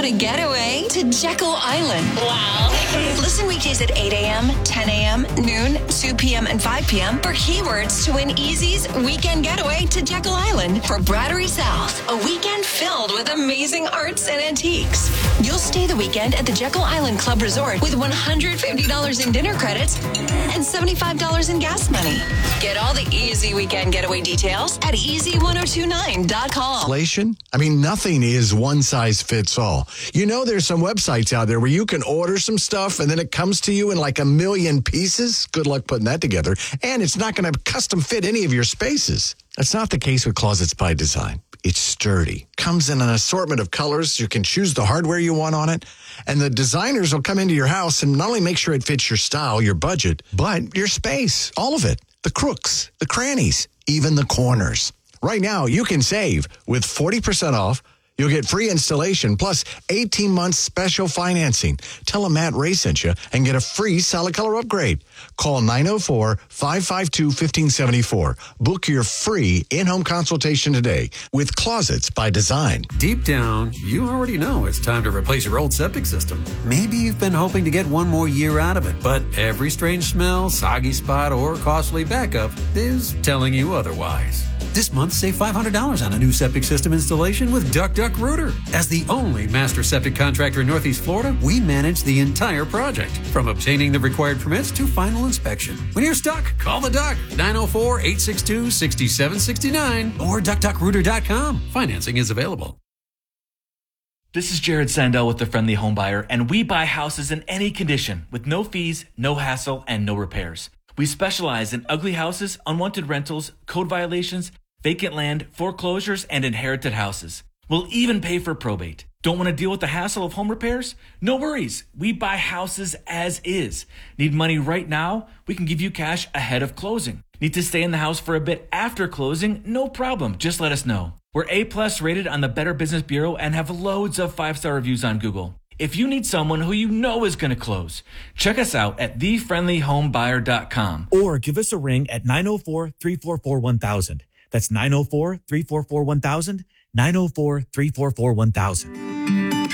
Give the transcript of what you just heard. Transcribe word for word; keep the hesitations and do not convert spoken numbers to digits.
a getaway to Jekyll Island. Wow. Listen weekdays at eight a.m., ten a.m., noon, two p.m., and five p.m. for keywords to win Easy's weekend getaway to Jekyll Island for Brattery South, a weekend filled with amazing arts and antiques. You'll stay the weekend at the Jekyll Island Club Resort with one hundred fifty dollars in dinner credits and seventy-five dollars in gas money. Get all the Easy weekend getaway details at easy ten twenty-nine dot com. Inflation? I mean, nothing is one size fits all. You know, there's some websites out there where you can order some stuff and then it comes to you in like a million pieces. Good luck putting that together. And it's not going to custom fit any of your spaces. That's not the case with Closets by Design. It's sturdy. Comes in an assortment of colors. You can choose the hardware you want on it. And the designers will come into your house and not only make sure it fits your style, your budget, but your space. All of it. The crooks, the crannies, even the corners. Right now, you can save with forty percent off. You'll get free installation plus eighteen months special financing. Tell them Matt Ray sent you and get a free solid color upgrade. Call nine oh four, five five two, one five seven four. Book your free in-home consultation today with Closets by Design. Deep down, you already know it's time to replace your old septic system. Maybe you've been hoping to get one more year out of it, but every strange smell, soggy spot, or costly backup is telling you otherwise. This month, save five hundred dollars on a new septic system installation with Duck Duck Rooter. As the only master septic contractor in Northeast Florida, we manage the entire project, from obtaining the required permits to final inspection. When you're stuck, call the Duck, nine oh four, eight six two, six seven six nine, or duck duck rooter dot com. Financing is available. This is Jared Sandell with The Friendly Home Buyer, and we buy houses in any condition with no fees, no hassle, and no repairs. We specialize in ugly houses, unwanted rentals, code violations, vacant land, foreclosures, and inherited houses. We'll even pay for probate. Don't want to deal with the hassle of home repairs? No worries. We buy houses as is. Need money right now? We can give you cash ahead of closing. Need to stay in the house for a bit after closing? No problem. Just let us know. We're A-plus rated on the Better Business Bureau and have loads of five-star reviews on Google. If you need someone who you know is going to close, check us out at the friendly home buyer dot com. Or give us a ring at nine oh four, three four four, one thousand. That's nine oh four, three four four, one thousand, nine oh four, three four four, one thousand.